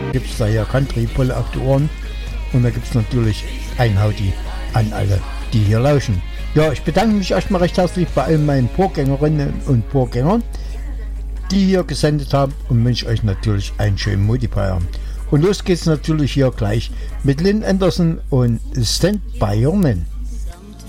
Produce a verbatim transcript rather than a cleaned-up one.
gibt es da ja Country-Pulle auf die Ohren. Und da gibt es natürlich ein Howdy an alle, die hier lauschen. Ja, ich bedanke mich erstmal recht herzlich bei allen meinen Vorgängerinnen und Vorgängern, die hier gesendet haben, und wünsche euch natürlich einen schönen Multiplayer. Und los geht's natürlich hier gleich mit Lynn Anderson und Stand By Your Man.